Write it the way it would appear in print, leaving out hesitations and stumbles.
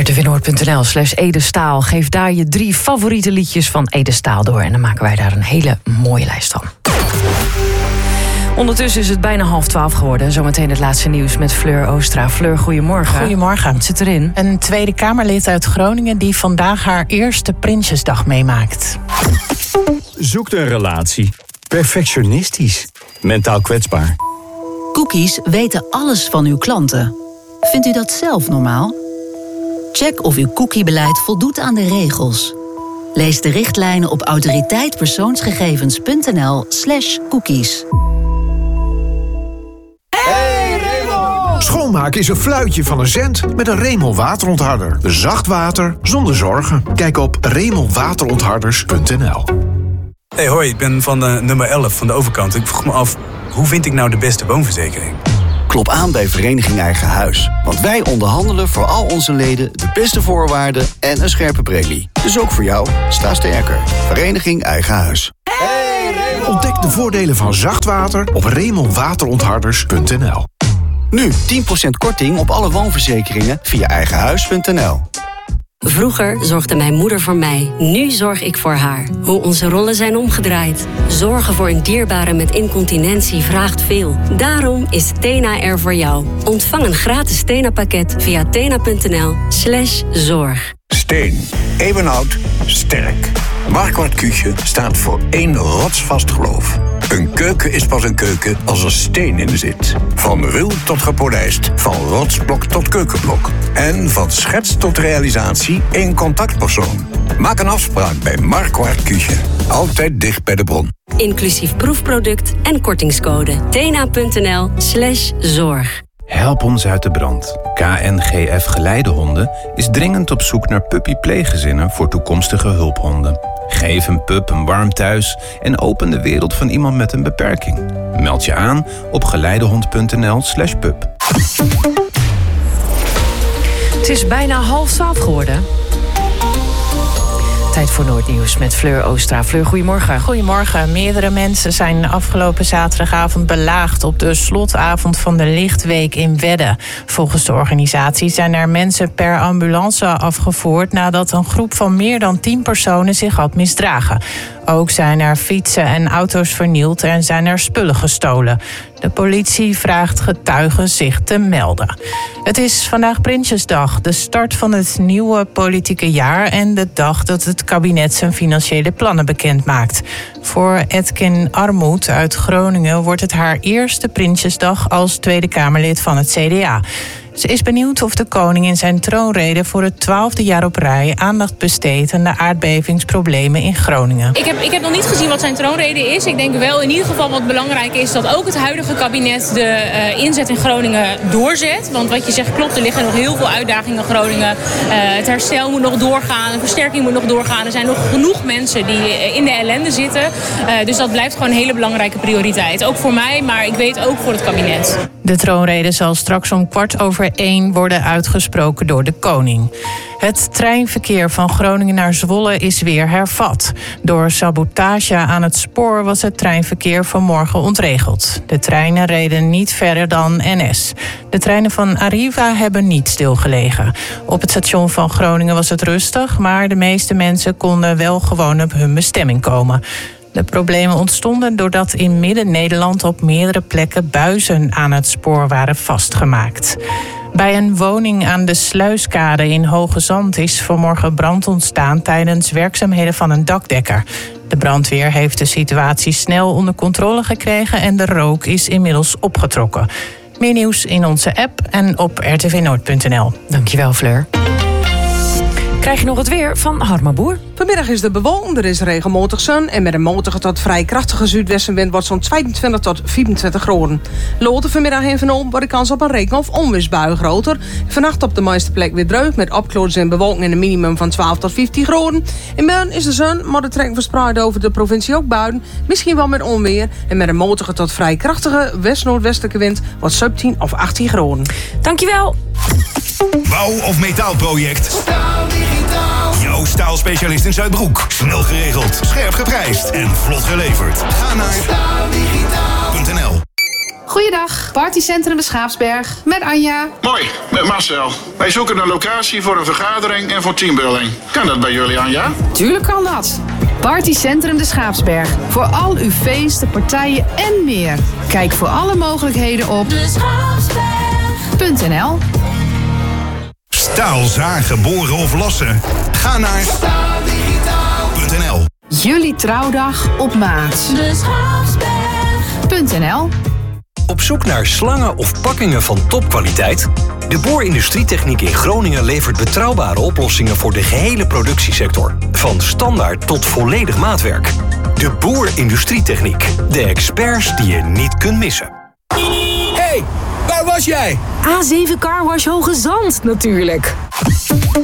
rtvnoord.nl/Ede Staal. Geef daar je 3 favoriete liedjes van Ede Staal door. En dan maken wij daar een hele mooie lijst van. Ondertussen is het bijna 11:30 geworden. Zometeen het laatste nieuws met Fleur Oostra. Fleur, goedemorgen. Goedemorgen. Wat zit erin? Een Tweede Kamerlid uit Groningen die vandaag haar eerste Prinsjesdag meemaakt. Zoekt een relatie. Perfectionistisch. Mentaal kwetsbaar. Cookies weten alles van uw klanten. Vindt u dat zelf normaal? Check of uw cookiebeleid voldoet aan de regels. Lees de richtlijnen op autoriteitpersoonsgegevens.nl/cookies. Schoonmaken is een fluitje van een cent met een Remel waterontharder. Zacht water zonder zorgen. Kijk op remelwaterontharders.nl. Hey, hoi, ik ben van nummer 11 van de overkant. Ik vroeg me af, hoe vind ik nou de beste woonverzekering? Klop aan bij Vereniging Eigen Huis. Want wij onderhandelen voor al onze leden de beste voorwaarden en een scherpe premie. Dus ook voor jou, sta sterker. Vereniging Eigen Huis. Ontdek de voordelen van zacht water op remelwaterontharders.nl. Nu 10% korting op alle woonverzekeringen via eigenhuis.nl. Vroeger zorgde mijn moeder voor mij. Nu zorg ik voor haar. Hoe onze rollen zijn omgedraaid. Zorgen voor een dierbare met incontinentie vraagt veel. Daarom is Tena er voor jou. Ontvang een gratis Tena-pakket via tena.nl/zorg. Steen. Eeuwenoud. Sterk. Marquardt Küche staat voor 1 rotsvast geloof. Een keuken is pas een keuken als er steen in zit. Van ruw tot gepolijst, van rotsblok tot keukenblok. En van schets tot realisatie één contactpersoon. Maak een afspraak bij Marquardt Küche. Altijd dicht bij de bron. Inclusief proefproduct en kortingscode. tena.nl/zorg. Help ons uit de brand. KNGF Geleidehonden is dringend op zoek naar puppypleeggezinnen voor toekomstige hulphonden. Geef een pup een warm thuis en open de wereld van iemand met een beperking. Meld je aan op geleidehond.nl/pup. Het is bijna 11:30 geworden. Tijd voor Noordnieuws met Fleur Oostra. Fleur, goedemorgen. Goedemorgen. Meerdere mensen zijn afgelopen zaterdagavond belaagd op de slotavond van de Lichtweek in Wedde. Volgens de organisatie zijn er mensen per ambulance afgevoerd nadat een groep van meer dan 10 personen zich had misdragen. Ook zijn er fietsen en auto's vernield en zijn er spullen gestolen. De politie vraagt getuigen zich te melden. Het is vandaag Prinsjesdag, de start van het nieuwe politieke jaar en de dag dat het kabinet zijn financiële plannen bekendmaakt. Voor Etkin Armoed uit Groningen wordt het haar eerste Prinsjesdag als Tweede Kamerlid van het CDA. Ze is benieuwd of de koning in zijn troonrede voor het 12e jaar op rij aandacht besteedt aan de aardbevingsproblemen in Groningen. Ik heb nog niet gezien wat zijn troonrede is. Ik denk wel in ieder geval wat belangrijk is dat ook het huidige kabinet de inzet in Groningen doorzet. Want wat je zegt klopt, er liggen nog heel veel uitdagingen in Groningen. Het herstel moet nog doorgaan, de versterking moet nog doorgaan. Er zijn nog genoeg mensen die in de ellende zitten. Dus dat blijft gewoon een hele belangrijke prioriteit. Ook voor mij, maar ik weet ook voor het kabinet. De troonrede zal straks om 1:15 worden uitgesproken door de koning. Het treinverkeer van Groningen naar Zwolle is weer hervat. Door sabotage aan het spoor was het treinverkeer vanmorgen ontregeld. De treinen reden niet verder dan NS. De treinen van Arriva hebben niet stilgelegen. Op het station van Groningen was het rustig, maar de meeste mensen konden wel gewoon op hun bestemming komen. De problemen ontstonden doordat in Midden-Nederland op meerdere plekken buizen aan het spoor waren vastgemaakt. Bij een woning aan de Sluiskade in Hoge Zand is vanmorgen brand ontstaan tijdens werkzaamheden van een dakdekker. De brandweer heeft de situatie snel onder controle gekregen en de rook is inmiddels opgetrokken. Meer nieuws in onze app en op rtvnoord.nl. Dankjewel, Fleur. Krijg je nog het weer van Harma Boer. Vanmiddag is de bewolkt, er is regelmatig zon en met een matige tot vrij krachtige zuidwestenwind wordt zo'n 22 tot 24 graden. Later vanmiddag en vanavond wordt de kans op een regen- of onweersbui groter. Vannacht op de meeste plek weer droog met opklaringen en bewolking en een minimum van 12 tot 15 graden. In morgen is de zon, maar de trek verspreid over de provincie ook buien. Misschien wel met onweer en met een matige tot vrij krachtige west-noordwestelijke wind wordt 17 of 18 graden. Dankjewel. Bouw- of metaalproject? Staal Digitaal. Jouw staalspecialist in Zuidbroek. Snel geregeld, scherp geprijsd en vlot geleverd. Ga naar staaldigitaal.nl. Goeiedag, Partycentrum de Schaapsberg met Anja. Mooi, met Marcel. Wij zoeken een locatie voor een vergadering en voor teambuilding. Kan dat bij jullie, Anja? Tuurlijk kan dat. Partycentrum de Schaapsberg. Voor al uw feesten, partijen en meer. Kijk voor alle mogelijkheden op deschaapsberg.nl. Staal, zagen, boren of lassen? Ga naar staaldigitaal.nl. Jullie trouwdag op maat. deschaapsberg.nl. Op zoek naar slangen of pakkingen van topkwaliteit? De Boer Industrietechniek in Groningen levert betrouwbare oplossingen voor de gehele productiesector. Van standaard tot volledig maatwerk. De Boer Industrietechniek. De experts die je niet kunt missen. Hey, waar was jij? A7 Carwash Hoge Zand natuurlijk.